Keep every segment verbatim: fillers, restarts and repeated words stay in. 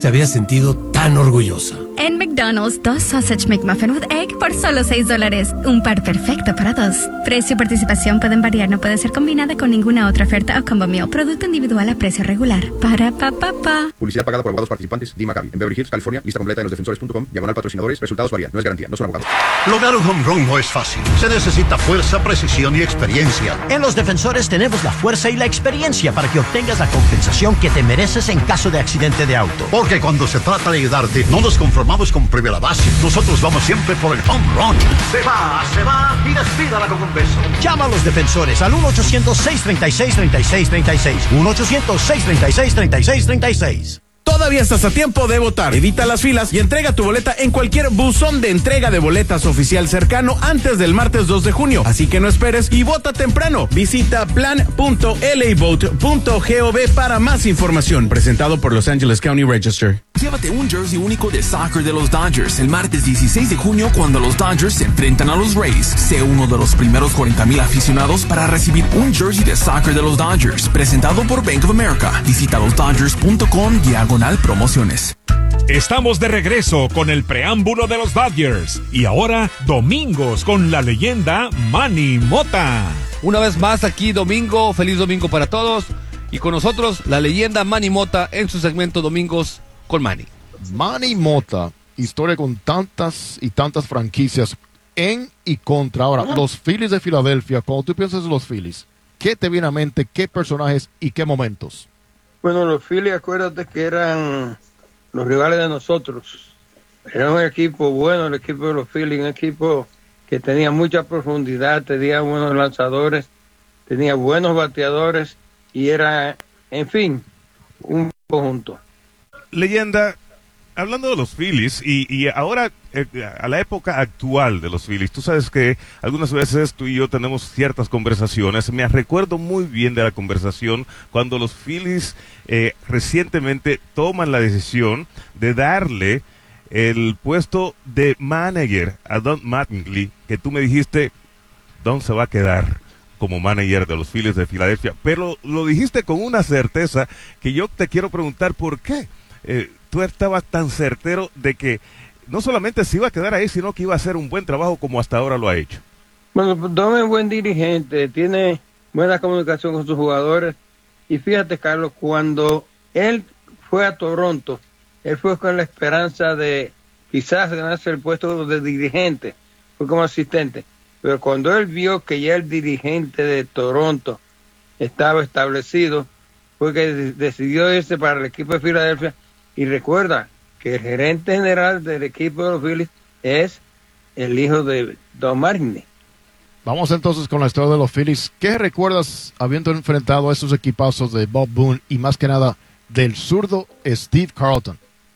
había sentido tan orgullosa. En McDonald's, dos Sausage McMuffin with Egg por solo seis dólares. Un par perfecto para dos. Precio y participación pueden variar, no puede ser combinada con ninguna otra oferta o combo meal. Producto individual a precio regular. Para pa pa pa. Publicidad pagada por abogados participantes. D. Maccabi. En Beverly Hills, California. Lista completa en los defensores punto com. Diagonal patrocinadores. Resultados varían. No es garantía. No son abogados. Lograr un home run no es fácil. Se necesita fuerza, precisión y experiencia. En Los Defensores tenemos la fuerza y la experiencia para que obtengas la compensación que te mereces en caso de accidente de auto. Porque cuando se trata de ayudarte, no nos conformamos con primera base. Nosotros vamos siempre por el home run. Se va, se va y despídala con un beso. Llama a Los Defensores al uno ochocientos, seis treinta y seis, treinta y seis treinta y seis. uno ochocientos, seis treinta y seis, treinta y seis treinta y seis. Todavía estás a tiempo de votar. Evita las filas y entrega tu boleta en cualquier buzón de entrega de boletas oficial cercano antes del martes dos de junio. Así que no esperes y vota temprano. Visita plan punto l a vote punto gov para más información. Presentado por Los Angeles County Register. Llévate un jersey único de soccer de los Dodgers el martes dieciséis de junio cuando los Dodgers se enfrentan a los Rays. Sé uno de los primeros cuarenta mil aficionados para recibir un jersey de soccer de los Dodgers. Presentado por Bank of America. Visita los dodgers punto com diagonal promociones. Estamos de regreso con el preámbulo de los Dodgers. Y ahora, domingos con la leyenda Manny Mota. Una vez más aquí domingo, feliz domingo para todos. Y con nosotros la leyenda Manny Mota en su segmento Domingos con Manny. Manny Mota, historia con tantas y tantas franquicias en y contra. Ahora, los Phillies de Filadelfia, cuando tú piensas en los Phillies, ¿qué te viene a mente? ¿Qué personajes y qué momentos? Bueno, los Phillies, acuérdate que eran los rivales de nosotros. Era un equipo bueno, el equipo de los Phillies, un equipo que tenía mucha profundidad, tenía buenos lanzadores, tenía buenos bateadores y era, en fin, un conjunto. Leyenda, hablando de los Phillies y, y ahora eh, a la época actual de los Phillies, tú sabes que algunas veces tú y yo tenemos ciertas conversaciones. Me recuerdo muy bien de la conversación cuando los Phillies eh, recientemente toman la decisión de darle el puesto de manager a Don Mattingly, que tú me dijiste, Don se va a quedar como manager de los Phillies de Filadelfia, pero lo dijiste con una certeza que yo te quiero preguntar por qué. Eh, tú estabas tan certero de que no solamente se iba a quedar ahí, sino que iba a hacer un buen trabajo como hasta ahora lo ha hecho. Bueno, Don es buen dirigente, tiene buena comunicación con sus jugadores. Y fíjate, Carlos, cuando él fue a Toronto, él fue con la esperanza de quizás ganarse el puesto de dirigente, fue como asistente. Pero cuando él vio que ya el dirigente de Toronto estaba establecido, fue que decidió irse para el equipo de Filadelfia. Y recuerda que el gerente general del equipo de los Phillies es el hijo de Don Mattingly. Vamos entonces con la historia de los Phillies. ¿Qué recuerdas habiendo enfrentado a esos equipazos de Bob Boone y más que nada del zurdo Steve Carlton?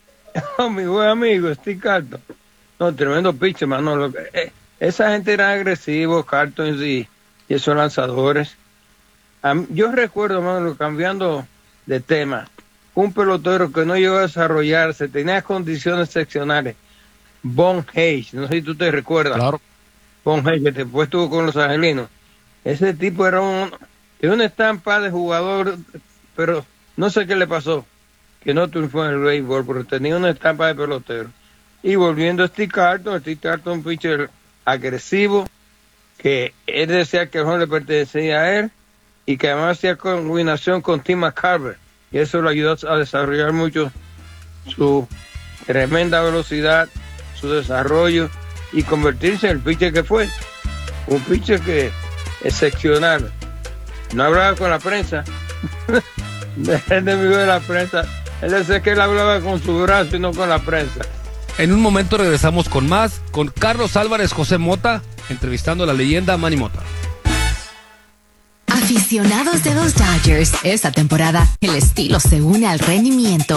Oh, mi buen amigo Steve Carlton. No, tremendo pitcher, mano. Eh, esa gente era agresivo, Carlton y, y esos lanzadores. Um, yo recuerdo, mano, cambiando de tema, un pelotero que no llegó a desarrollarse, tenía condiciones excepcionales. Bon Hayes, no sé si tú te recuerdas. Claro. Bon Hayes, que después estuvo con los angelinos. Ese tipo era un, era una estampa de jugador, pero no sé qué le pasó, que no triunfó en el béisbol, pero tenía una estampa de pelotero. Y volviendo a Steve Carlton, Steve Carlton, un pitcher agresivo, que él decía que el juego le pertenecía a él, y que además hacía combinación con Tim McCarver. Y eso lo ayudó a desarrollar mucho su tremenda velocidad, su desarrollo y convertirse en el pitcher que fue. Un pitcher que excepcional. No hablaba con la prensa. Él de de la prensa. Él decía que él hablaba con su brazo y no con la prensa. En un momento regresamos con más, con Carlos Álvarez José Mota, entrevistando a la leyenda Manny Mota. Aficionados de los Dodgers, esta temporada el estilo se une al rendimiento.